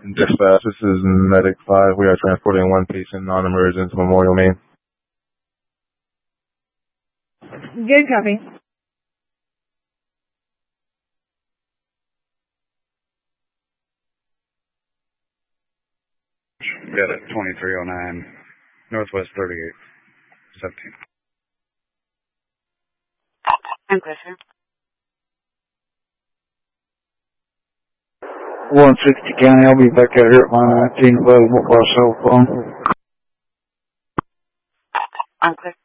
Dispatch, this is Medic 5. We are transporting one patient non-emergent to Memorial, Maine. Good copy. Got it, 2309, Northwest 38, 17. I'm clear, sir. 160 County, I'll be back out here at line 19 available by cell phone. I'm clear.